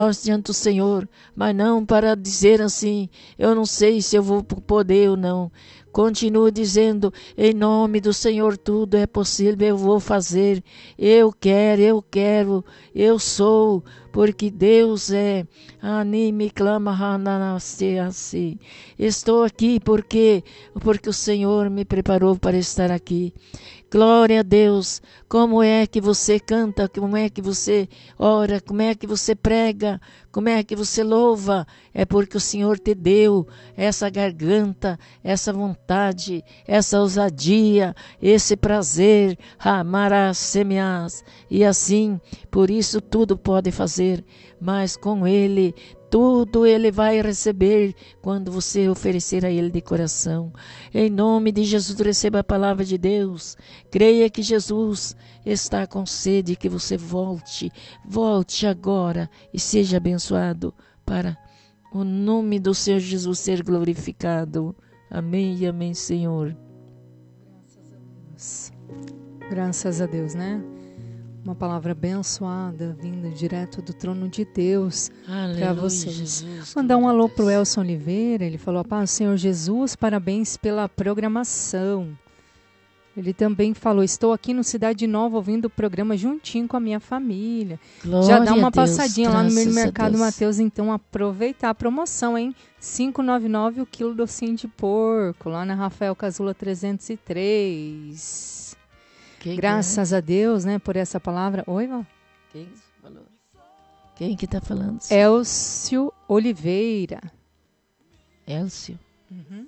diante do Senhor, mas não para dizer assim, eu não sei se eu vou poder ou não. Continue dizendo, em nome do Senhor tudo é possível, eu vou fazer, eu quero, eu sou, porque Deus é. Anime clama assim. Estou aqui porque o Senhor me preparou para estar aqui. Glória a Deus. Como é que você canta? Como é que você ora? Como é que você prega? Como é que você louva? É porque o Senhor te deu essa garganta, essa vontade, essa ousadia, esse prazer. Amarás-me-ás. E assim, por isso tudo pode fazer, mas com Ele tudo Ele vai receber quando você oferecer a Ele de coração. Em nome de Jesus, receba a palavra de Deus. Creia que Jesus está com sede, que você volte agora e seja abençoado para o nome do Senhor Jesus ser glorificado. Amém e amém, Senhor. Graças a Deus, né? Uma palavra abençoada, vinda direto do trono de Deus para vocês. Jesus, mandar um alô para o Elson Oliveira. Ele falou: paz, Senhor Jesus, parabéns pela programação. Ele também falou: estou aqui no Cidade Nova ouvindo o programa juntinho com a minha família. Glória já dá uma Deus, passadinha lá no Mercado Mateus, então aproveitar a promoção, hein? R$5,99 o quilo docinho de porco, lá na Rafael Casula 303. Graças a Deus, né, por essa palavra. Oi, Val? Quem falou? Quem que está falando? Elcio Oliveira. Elcio? Uhum.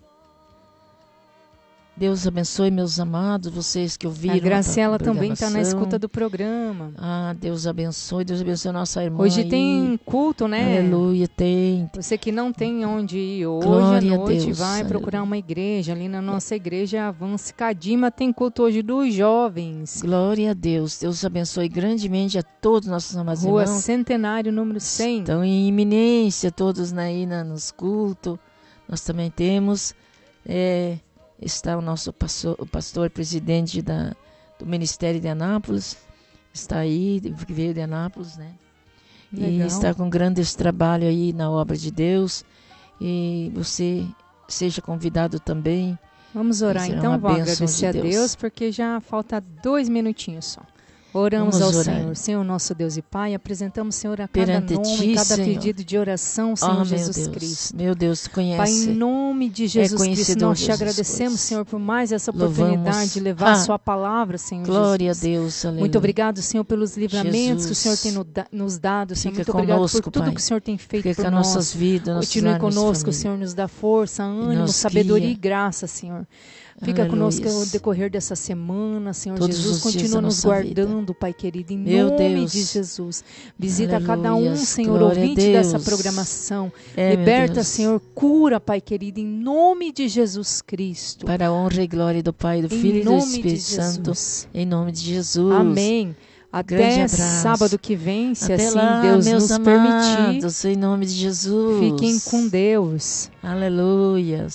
Deus abençoe, meus amados, vocês que ouviram. A Graciela também está na escuta do programa. Deus abençoe a nossa irmã. Hoje tem culto, né? Aleluia, tem. Você que não tem onde ir hoje Glória à noite, Deus, vai procurar uma igreja. Ali na nossa igreja, Avance Cadima, tem culto hoje dos jovens. Glória a Deus. Deus abençoe grandemente a todos nossos amados Rua irmãos. Centenário, número 100. Estão em iminência todos aí nos cultos. Nós também temos... Está o nosso pastor presidente do Ministério de Anápolis, está aí, veio de Anápolis, né? Legal. E está com grandes trabalho aí na obra de Deus. E você seja convidado também. Vamos orar então, vou agradecer a Deus, porque já falta 2 minutinhos só. Oramos ao Senhor. Senhor, nosso Deus e Pai, apresentamos, Senhor, a cada nome, cada pedido de oração, Senhor Jesus Cristo. Meu Deus, tu conhece. Pai, em nome de Jesus Cristo, nós te agradecemos, Senhor, por mais essa oportunidade de levar a sua palavra, Senhor Jesus. Glória a Deus, aleluia. Muito obrigado, Senhor, pelos livramentos que o Senhor tem nos dado, Senhor. Muito obrigado por tudo que o Senhor tem feito por nós. Nossas vidas, continue conosco, o Senhor nos dá força, ânimo, sabedoria e graça, Senhor. Fica conosco no decorrer dessa semana, Senhor Jesus. Continua nos guardando, Pai querido, em nome de Jesus. Visita cada um, Senhor, ouvinte dessa programação. Liberta, Senhor, cura, Pai querido, em nome de Jesus Cristo. Para a honra e glória do Pai, do Filho e do Espírito Santo. Em nome de Jesus. Amém. Até sábado que vem, se até assim lá, Deus meus nos amados, permitir. em nome de Jesus. Fiquem com Deus. Aleluia.